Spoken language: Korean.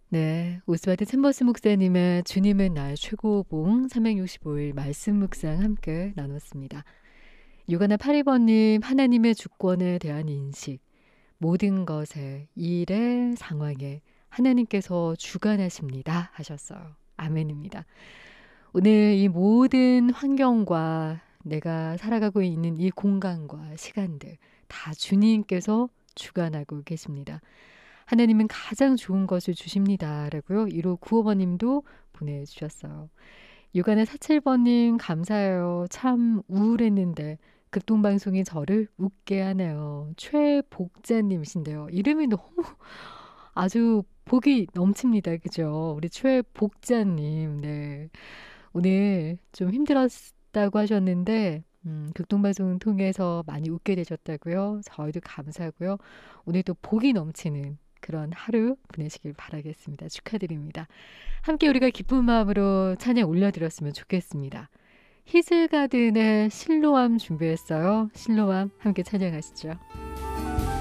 네, 오스와드 챔버스 목사님의 주님은 나의 최고봉 365일 말씀 묵상 함께 나눴습니다. 유가나 파리버님 하나님의 주권에 대한 인식, 모든 것에, 일에, 상황에 하나님께서 주관하십니다 하셨어요. 아멘입니다. 오늘 이 모든 환경과 내가 살아가고 있는 이 공간과 시간들 다 주님께서 주관하고 계십니다. 하나님은 가장 좋은 것을 주십니다. 라고요. 1호 9호번님도 보내주셨어요. 육안의 47번님 감사해요. 참 우울했는데 극동방송이 저를 웃게 하네요. 최복자님이신데요. 이름이 너무 아주 복이 넘칩니다. 그죠? 우리 최복자님. 네. 오늘 좀 힘들었다고 하셨는데 극동방송 통해서 많이 웃게 되셨다고요. 저희도 감사하고요. 오늘 또 복이 넘치는 그런 하루 보내시길 바라겠습니다. 축하드립니다. 함께 우리가 기쁜 마음으로 찬양 올려드렸으면 좋겠습니다. 히즐가든의 실로암 준비했어요. 실로암 함께 찬양하시죠.